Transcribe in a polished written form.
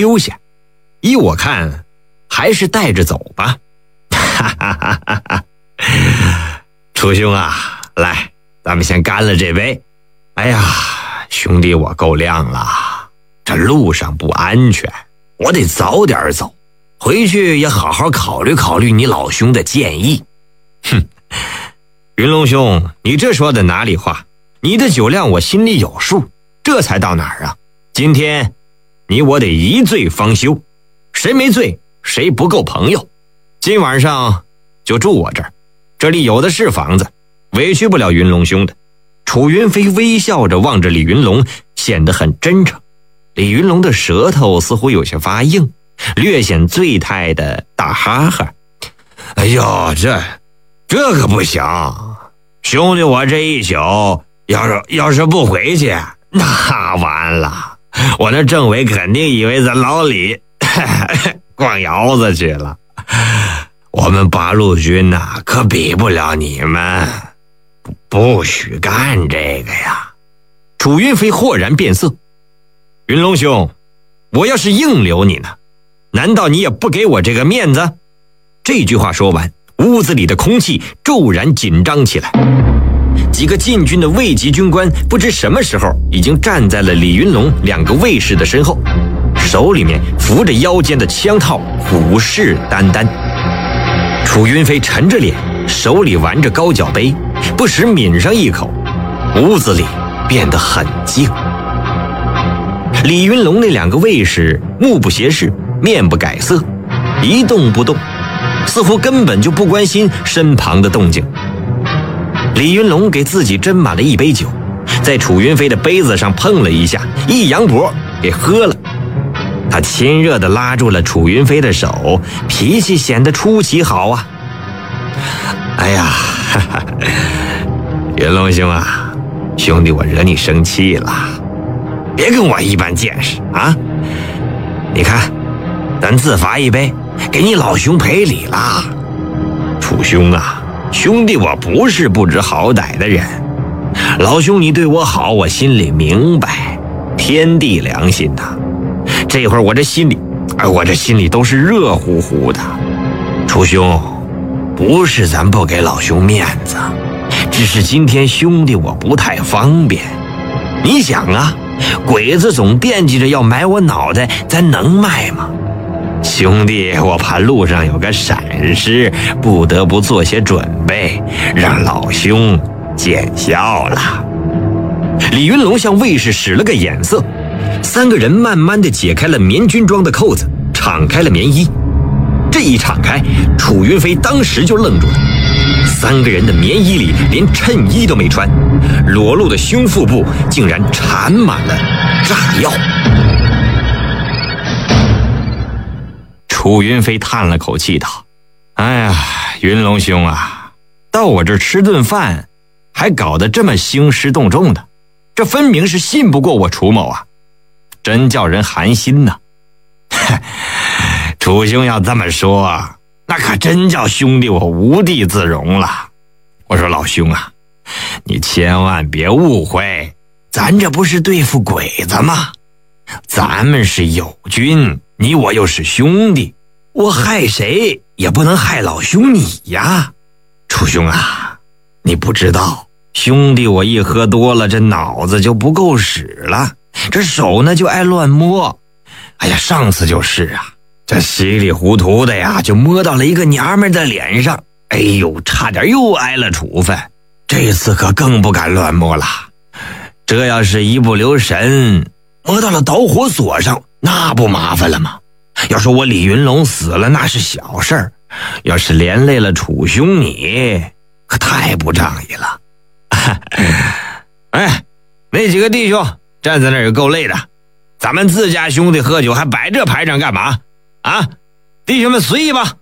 丢下，依我看还是带着走吧。哈哈哈哈哈！楚兄啊，来，咱们先干了这杯。哎呀，兄弟我够呛了，这路上不安全，我得早点走，回去也好好考虑考虑你老兄的建议。哼，云龙兄，你这说的哪里话？你的酒量我心里有数，这才到哪儿啊？今天你我得一醉方休，谁没醉谁不够朋友。今晚上就住我这儿，这里有的是房子，委屈不了云龙兄的。楚云飞微笑着望着李云龙，显得很真诚。李云龙的舌头似乎有些发硬，略显醉态的打哈哈。哎呦，这可不行，兄弟我这一宿要是不回去，那完了，我那政委肯定以为咱老李逛窑子去了。我们八路军呐，可比不了你们，不许干这个呀！楚云飞豁然变色。云龙兄，我要是硬留你呢，难道你也不给我这个面子？这句话说完，屋子里的空气骤然紧张起来。几个禁军的卫级军官不知什么时候已经站在了李云龙两个卫士的身后，手里面扶着腰间的枪套，虎视眈眈。楚云飞沉着脸，手里玩着高脚杯，不时抿上一口。屋子里变得很静。李云龙那两个卫士目不斜视，面不改色，一动不动，似乎根本就不关心身旁的动静。李云龙给自己斟满了一杯酒，在楚云飞的杯子上碰了一下，一扬脖给喝了。他亲热地拉住了楚云飞的手，脾气显得出奇好啊。哎呀，哈哈，云龙兄啊，兄弟我惹你生气了，别跟我一般见识啊！你看，咱自罚一杯，给你老兄赔礼啦。楚兄啊，兄弟我不是不知好歹的人，老兄你对我好，我心里明白，天地良心呐。这会儿我这心里都是热乎乎的。楚兄，不是咱不给老兄面子，只是今天兄弟我不太方便。你想啊，鬼子总惦记着要埋我脑袋，咱能埋吗？兄弟，我怕路上有个闪失，不得不做些准备，让老兄见笑了。李云龙向卫士使了个眼色，三个人慢慢地解开了棉军装的扣子，敞开了棉衣。这一敞开，楚云飞当时就愣住了。三个人的棉衣里连衬衣都没穿，裸露的胸腹部竟然缠满了炸药。楚云飞叹了口气道：哎呀，云龙兄啊，到我这儿吃顿饭还搞得这么兴师动众的，这分明是信不过我楚某啊，真叫人寒心呐。楚兄要这么说，那可真叫兄弟我无地自容了。我说老兄啊，你千万别误会，咱这不是对付鬼子吗？咱们是友军，你我又是兄弟，我害谁也不能害老兄你呀。楚兄啊，你不知道，兄弟我一喝多了，这脑子就不够使了，这手呢就爱乱摸。哎呀，上次就是啊，这稀里糊涂的呀，就摸到了一个娘们的脸上，哎呦，差点又挨了处分。这次可更不敢乱摸了，这要是一不留神摸到了导火索上，那不麻烦了吗？要说我李云龙死了那是小事儿，要是连累了楚兄你，可太不仗义了。哎，那几个弟兄站在那儿也够累的，咱们自家兄弟喝酒还摆这排场干嘛啊？弟兄们随意吧。